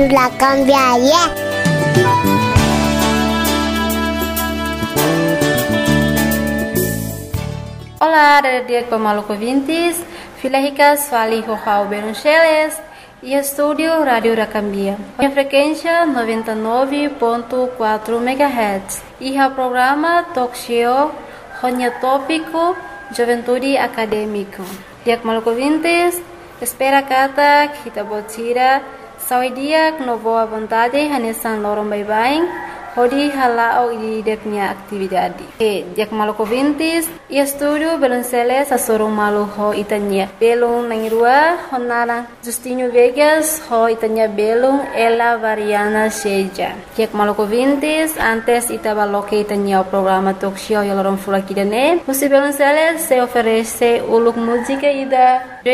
La cambiaria. Olá, dia Maluco Vintes, Filaricas, Fali Rojao Beruncheles e Estúdio Rádio Racambia. A frequência 99.4 MHz e o programa Talk Show Ronya Tópico Juventude Acadêmico. Dia Maluco Vintes, espera kata kita botira saudia no boa vontade hanesan lorong bye-bye. Hodi halao ideknya atividade. Dia Maluco Vintes e estúdio Belonceles a sorong malu ho itanya. Belong nangirua honara Justinho Vegas ho itanya belong ela variana seja. Dia Maluco Vintes antes itaba loke itanya o programa talk show yolorong fulakidane. Musi Belonceles se oferece uluk música ida